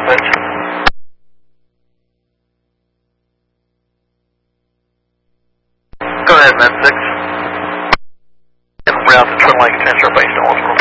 pitch. Go ahead, Med 6. And route to Twin Lake, 10 sharp base,